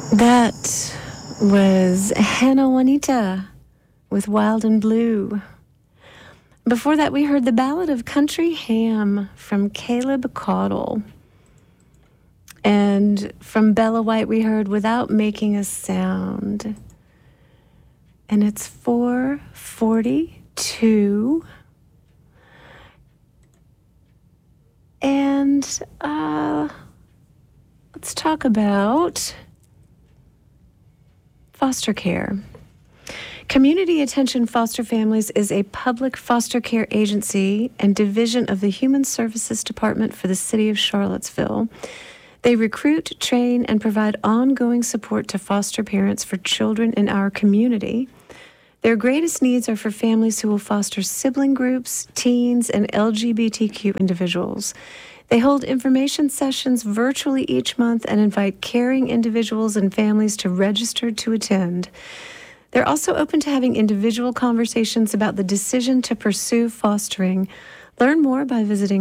That was Hannah Juanita with Wild and Blue. Before that, we heard the Ballad of Country Ham from Caleb Caudle. And from Bella White, we heard Without Making a Sound. And it's 4:42. And let's talk about foster care. Community Attention Foster Families is a public foster care agency and division of the Human Services Department for the City of Charlottesville. They recruit, train, and provide ongoing support to foster parents for children in our community. Their greatest needs are for families who will foster sibling groups, teens, and LGBTQ individuals. They hold information sessions virtually each month and invite caring individuals and families to register to attend. They're also open to having individual conversations about the decision to pursue fostering. Learn more by visiting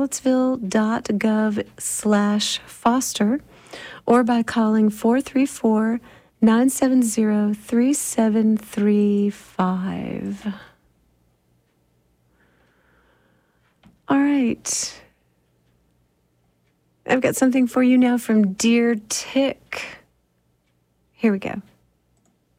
charlottesville.gov/foster or by calling 434-970-3735. All right. I've got something for you now from Dear Tick. Here we go.